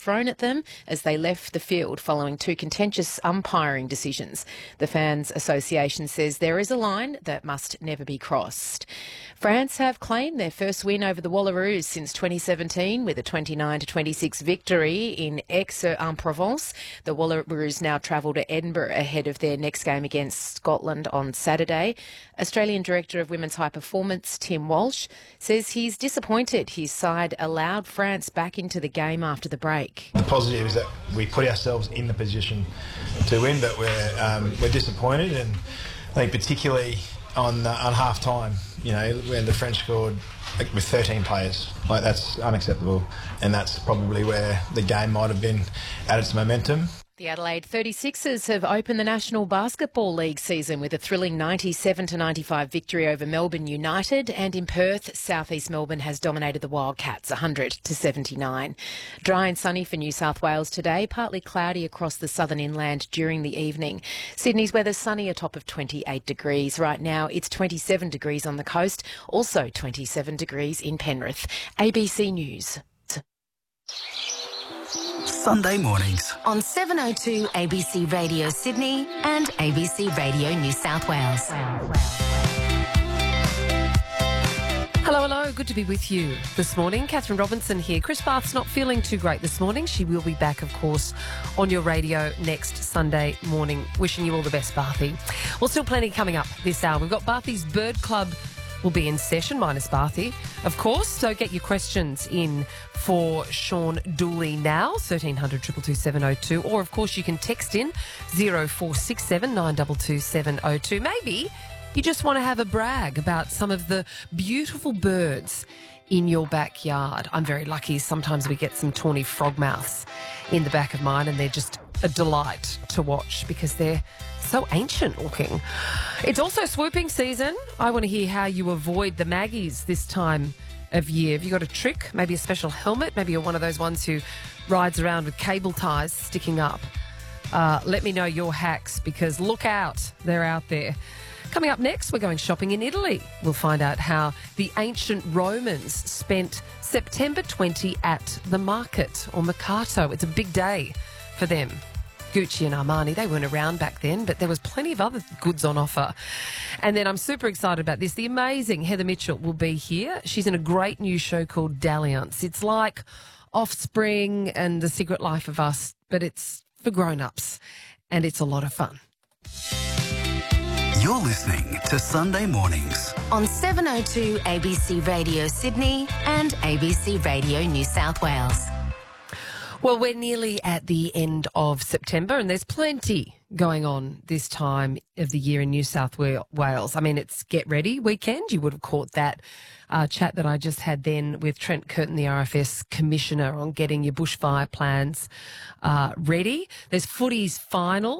thrown at them as they left the field following two contentious umpiring decisions. The Fans Association says there is a line that must never be crossed. France have claimed their first win over the Wallaroos since 2017 with a 29-26 victory in Aix-en-Provence. The Wallaroos now travel to Edinburgh ahead of their next game against Scotland on Saturday. Australian Director of Women's High Performance, Tim Walsh, says he's disappointed his side allowed France back into the game after the break. The positive is that we put ourselves in the position to win, but we're disappointed, and I think particularly on half time, when the French scored with 13 players. That's unacceptable, and that's probably where the game might have been at its momentum. The Adelaide 36ers have opened the National Basketball League season with a thrilling 97-95 victory over Melbourne United, and in Perth, South East Melbourne has dominated the Wildcats 100-79. Dry and sunny for New South Wales today, partly cloudy across the southern inland during the evening. Sydney's weather sunny, a top of 28 degrees. Right now it's 27 degrees on the coast, also 27 degrees in Penrith. ABC News. Sunday mornings on 702 ABC Radio Sydney and ABC Radio New South Wales. Hello. Good to be with you this morning. Catherine Robinson here. Chris Bath's not feeling too great this morning. She will be back, of course, on your radio next Sunday morning. Wishing you all the best, Bathy. Well, still plenty coming up this hour. We've got Bathy's Bird Club will be in session, minus Bathy, of course. So get your questions in for Sean Dooley now, 1300 222 702. Or, of course, you can text in 0467 922 702. Maybe you just want to have a brag about some of the beautiful birds in your backyard. I'm very lucky. Sometimes we get some tawny frogmouths in the back of mine, and they're just a delight to watch because they're so ancient looking. It's also swooping season. I want to hear how you avoid the maggies this time of year. Have you got a trick? Maybe a special helmet? Maybe you're one of those ones who rides around with cable ties sticking up. Let me know your hacks, because look out, they're out there. Coming up next, we're going shopping in Italy. We'll find out how the ancient Romans spent September 20 at the market, or Mercato. It's a big day for them. Gucci and Armani, they weren't around back then, but there was plenty of other goods on offer. And then I'm super excited about this. The amazing Heather Mitchell will be here. She's in a great new show called Dalliance. It's like Offspring and The Secret Life of Us, but it's for grown-ups, and it's a lot of fun. You're listening to Sunday Mornings on 702 ABC Radio Sydney and ABC Radio New South Wales. Well, we're nearly at the end of September, and there's plenty going on this time of the year in New South Wales. I mean, it's Get Ready weekend. You would have caught that chat that I just had then with Trent Curtin, the RFS Commissioner, on getting your bushfire plans ready. There's footy's final.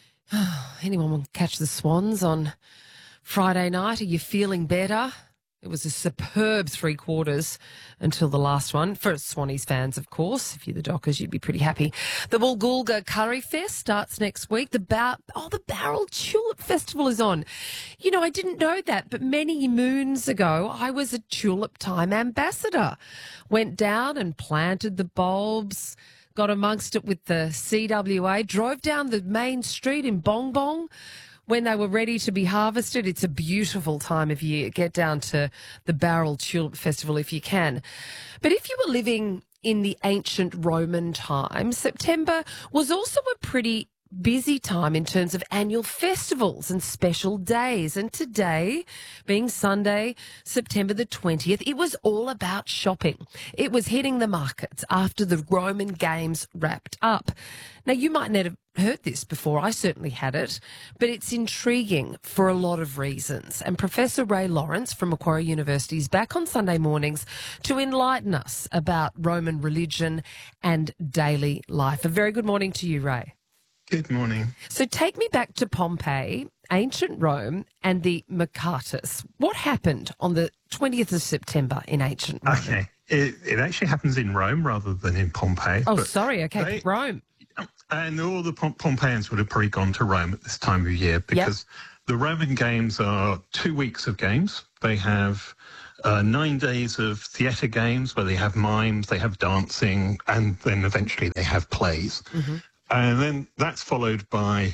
Anyone want to catch the Swans on Friday night? Are you feeling better? It was a superb 3 quarters until the last one. For Swannies fans, of course. If you're the Dockers, you'd be pretty happy. The Woolgoolga Curry Fest starts next week. The Barrel Tulip Festival is on. I didn't know that, but many moons ago, I was a Tulip Time ambassador. Went down and planted the bulbs, got amongst it with the CWA, drove down the main street in Bong Bong when they were ready to be harvested. It's a beautiful time of year. Get down to the Barrel Tulip Festival if you can. But if you were living in the ancient Roman times, September was also a pretty busy time in terms of annual festivals and special days. And today, being Sunday, September the 20th, it was all about shopping. It was hitting the markets after the Roman Games wrapped up. Now, you might not have heard this before. I certainly had it, but it's intriguing for a lot of reasons. And Professor Ray Lawrence from Macquarie University is back on Sunday mornings to enlighten us about Roman religion and daily life. A very good morning to you, Ray. Good morning. So take me back to Pompeii, ancient Rome, and the Mercatus. What happened on the 20th of September in ancient Rome? Okay. It actually happens in Rome rather than in Pompeii. Oh, sorry. Okay, Rome. And all the Pompeians would have probably gone to Rome at this time of year because the Roman Games are 2 weeks of games. They have 9 days of theatre games where they have mimes, they have dancing, and then eventually they have plays. And then that's followed by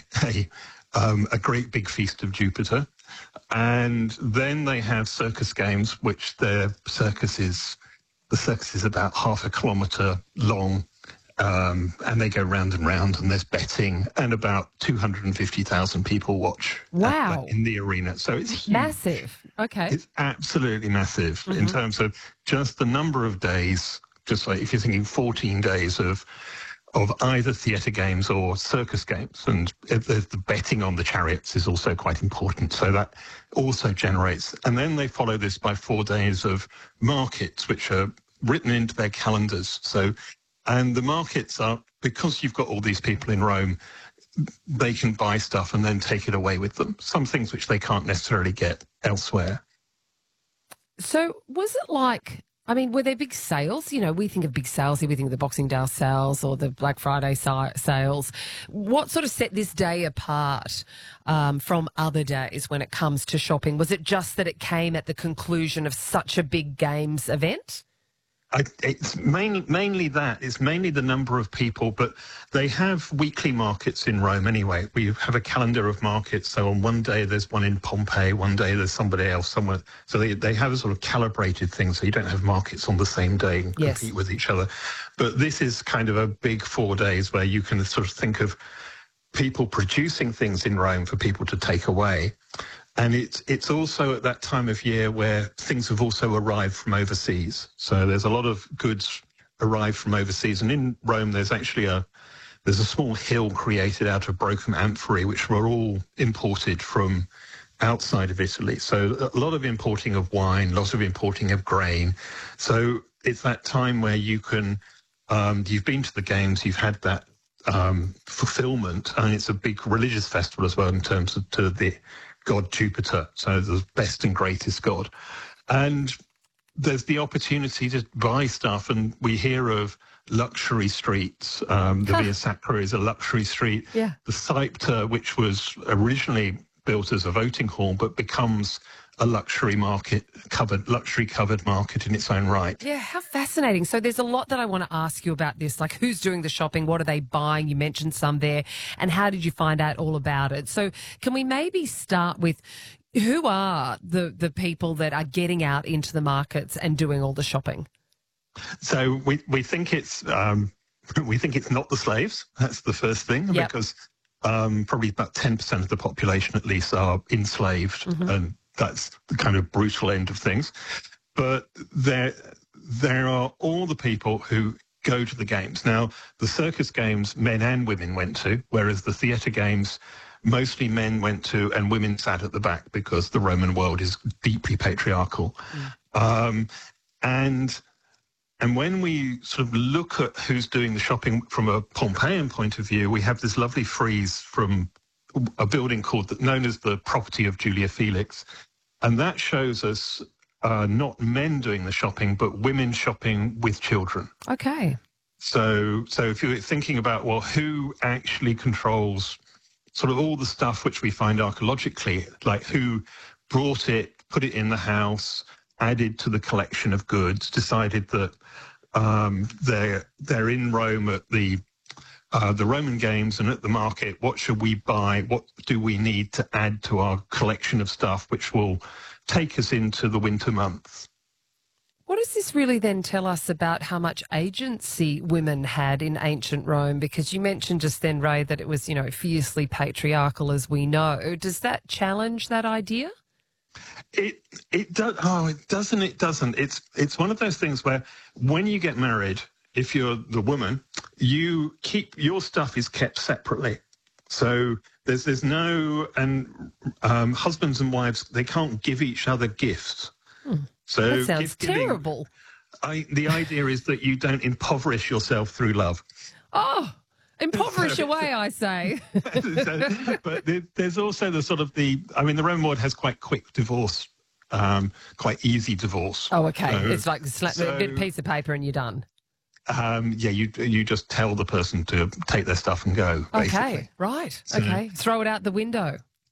a great big feast of Jupiter. And then they have circus games, which the circus is about half a kilometre long. And they go round and round, and there's betting, and about 250,000 people watch in the arena. So it's huge. Massive. Okay. It's absolutely massive in terms of just the number of days, just like if you're thinking 14 days of either theatre games or circus games. And the betting on the chariots is also quite important. So that also generates. And then they follow this by 4 days of markets, which are written into their calendars. And the markets are, because you've got all these people in Rome, they can buy stuff and then take it away with them. Some things which they can't necessarily get elsewhere. So was it like, I mean, were there big sales? You know, we think of big sales here, we think of the Boxing Day sales or the Black Friday sales. What sort of set this day apart from other days when it comes to shopping? Was it just that it came at the conclusion of such a big games event? It's mainly that. It's mainly the number of people, but they have weekly markets in Rome anyway. We have a calendar of markets. So on one day there's one in Pompeii, one day there's somebody else somewhere. So they have a sort of calibrated thing, so you don't have markets on the same day and compete with each other. But this is kind of a big 4 days where you can sort of think of people producing things in Rome for people to take away. And it's also at that time of year where things have also arrived from overseas. So there's a lot of goods arrived from overseas. And in Rome, there's actually there's a small hill created out of broken amphorae, which were all imported from outside of Italy. So a lot of importing of wine, lots of importing of grain. So it's that time where you can, you've been to the games, you've had that fulfillment, and it's a big religious festival as well in terms of to the god Jupiter, so the best and greatest god. And there's the opportunity to buy stuff, and we hear of luxury streets. The Via Sacra is a luxury street. Yeah. The Saipta, which was originally built as a voting hall, but becomes a luxury covered market in its own right. Yeah, how fascinating. So there's a lot that I want to ask you about this, like who's doing the shopping, what are they buying? You mentioned some there, and how did you find out all about it? So can we maybe start with who are the people that are getting out into the markets and doing all the shopping? So we think it's not the slaves. That's the first thing, because probably about 10% of the population at least are enslaved, and that's the kind of brutal end of things. But there are all the people who go to the games. Now, the circus games, men and women went to, whereas the theatre games, mostly men went to and women sat at the back because the Roman world is deeply patriarchal. And when we sort of look at who's doing the shopping from a Pompeian point of view, we have this lovely frieze from a building known as the Property of Julia Felix. And that shows us not men doing the shopping, but women shopping with children. Okay. So if you're thinking about, well, who actually controls sort of all the stuff which we find archaeologically, like who brought it, put it in the house, added to the collection of goods, decided that they're in Rome at the Roman games and at the market. What should we buy? What do we need to add to our collection of stuff which will take us into the winter months? What does this really then tell us about how much agency women had in ancient Rome? Because you mentioned just then, Ray, that it was, fiercely patriarchal, as we know. Does that challenge that idea? It does. Oh, it doesn't. It doesn't. It's one of those things where when you get married, if you're the woman, your stuff is kept separately. So there's no, and husbands and wives, they can't give each other gifts. So that sounds terrible. The idea is that you don't impoverish yourself through love. Oh, impoverish away, I say. But there's also the Roman world has quite quick divorce, quite easy divorce. Oh, okay. It's like a bit of piece of paper and you're done. You just tell the person to take their stuff and go, basically. Okay, right. Okay. Throw it out the window.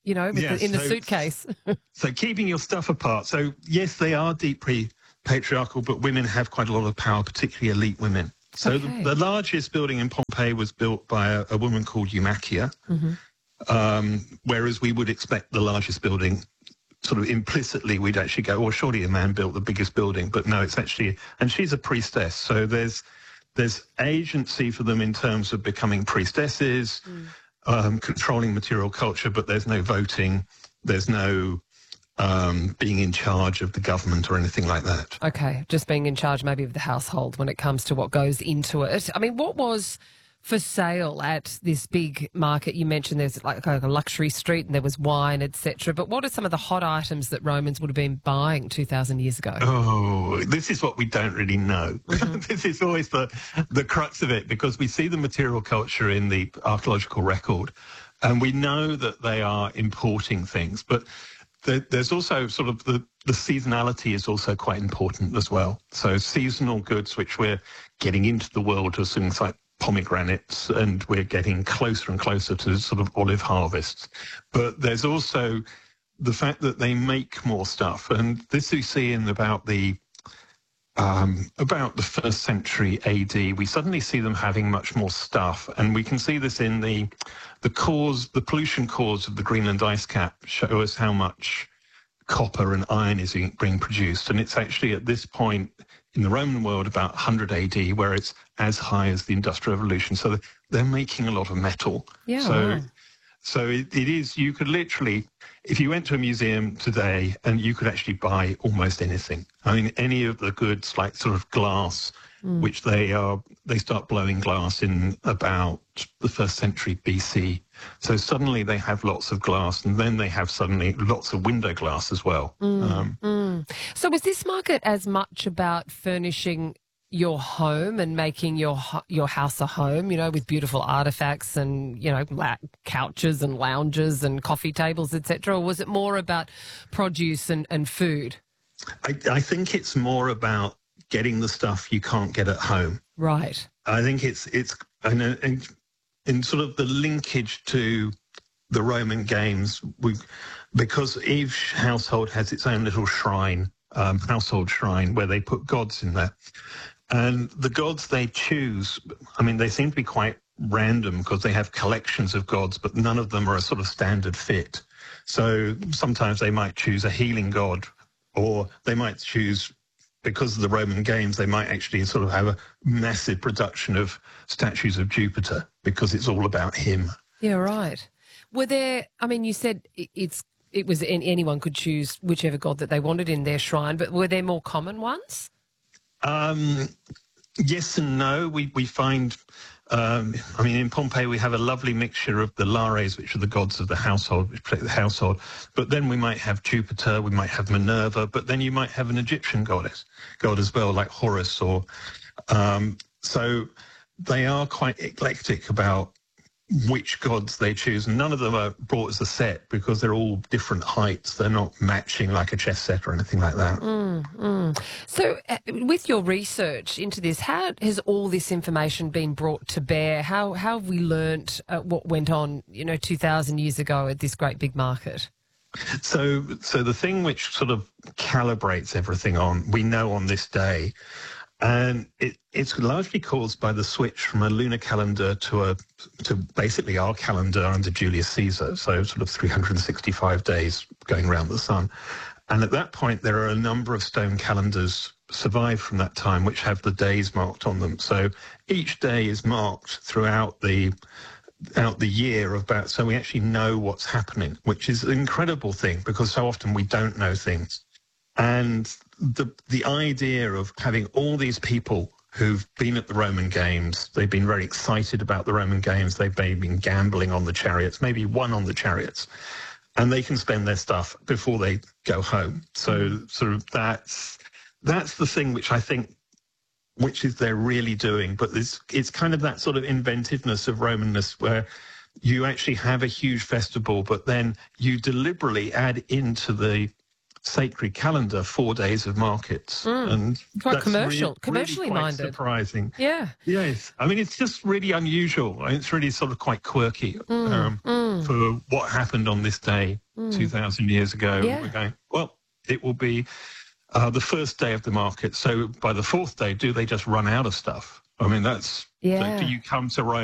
you know, in the suitcase. So keeping your stuff apart. So yes, they are deeply patriarchal, but women have quite a lot of power, particularly elite women. So the largest building in Pompeii was built by a woman called Eumachia, whereas we would expect the largest building, sort of implicitly, we'd actually go, well, surely a man built the biggest building. But no, it's actually, and she's a priestess. So there's agency for them in terms of becoming priestesses, controlling material culture, but there's no voting. There's no being in charge of the government or anything like that. Okay, just being in charge maybe of the household when it comes to what goes into it. I mean, what was for sale at this big market? You mentioned there's like a luxury street and there was wine, etc. But what are some of the hot items that Romans would have been buying 2,000 years ago? Oh, this is what we don't really know. This is always the crux of it, because we see the material culture in the archaeological record and we know that they are importing things, but there's also sort of the seasonality is also quite important as well. So seasonal goods, which we're getting into the world of things like pomegranates, and we're getting closer and closer to sort of olive harvests. But there's also the fact that they make more stuff. And this we see in about the 1st century AD, we suddenly see them having much more stuff. And we can see this in the pollution cores of the Greenland ice cap show us how much copper and iron is being produced. And it's actually at this point in the Roman world about 100 AD, where it's as high as the Industrial Revolution. So they're making a lot of metal. Yeah. So it is, you could literally, if you went to a museum today, and you could actually buy almost anything. I mean, any of the goods, like sort of glass, which they start blowing glass in about the 1st century BC. So suddenly they have lots of glass, and then they have suddenly lots of window glass as well. So was this market as much about furnishing your home and making your house a home, you know, with beautiful artifacts and, you know, couches and lounges and coffee tables, etc., or was it more about produce and food? I think it's more about getting the stuff you can't get at home. Right. I think it's and in sort of the linkage to the Roman games, because each household has its own little shrine, household shrine, where they put gods in there. And the gods they choose, I mean, they seem to be quite random because they have collections of gods, but none of them are a sort of standard fit. So sometimes they might choose a healing god, or they might choose, because of the Roman games, they might actually sort of have a massive production of statues of Jupiter because it's all about him. Yeah, right. Were there, I mean, you said it was anyone could choose whichever god that they wanted in their shrine, but were there more common ones? Yes and no. We find, I mean, in Pompeii we have a lovely mixture of the Lares, which are the gods of the household, which protect the household. But then we might have Jupiter, we might have Minerva, but then you might have an Egyptian god as well, like Horus. Or so they are quite eclectic about which gods they choose. And none of them are brought as a set because they're all different heights. They're not matching like a chess set or anything like that. So with your research into this, how has all this information been brought to bear? How have we learnt what went on, 2,000 years ago at this great big market? So the thing which sort of calibrates everything we know on this day, and it's largely caused by the switch from a lunar calendar to basically our calendar under Julius Caesar, so sort of 365 days going around the sun. And at that point, there are a number of stone calendars survived from that time which have the days marked on them. So each day is marked throughout the year so we actually know what's happening, which is an incredible thing because so often we don't know things. And the idea of having all these people who've been at the Roman games, they've been very excited about the Roman games, they've been gambling on the chariots, maybe won on the chariots, and they can spend their stuff before they go home. So sort of that's the thing which I think, which is they're really doing. But it's kind of that sort of inventiveness of Romanness where you actually have a huge festival, but then you deliberately add into the sacred calendar 4 days of markets. And Quite that's commercially quite minded. surprising. Yeah. Yes. I mean, it's just really unusual. It's really sort of quite quirky for what happened on this day 2,000 years ago. Yeah. We're going, well, it will be the first day of the market. So by the fourth day, do they just run out of stuff? I mean, that's, Yeah. so do you come to Rome